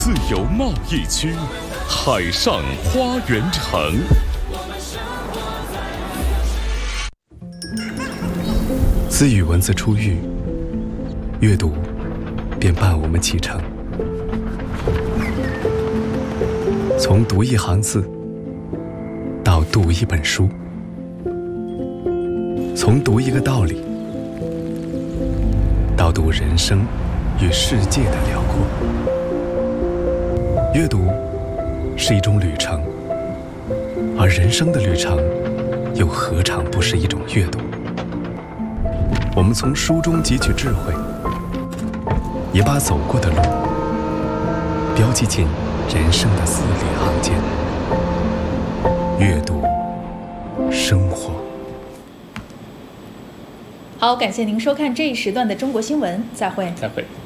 自由贸易区，海上花园城。 自与文字初遇，阅读便伴我们启程。从读一行字到读一本书，从读一个道理到读人生与世界的辽阔。阅读是一种旅程，而人生的旅程又何尝不是一种阅读？我们从书中汲取智慧，也把走过的路标记进人生的字里行间。阅读生活。 好，感谢您收看这一时段的中国新闻，再会。 再会。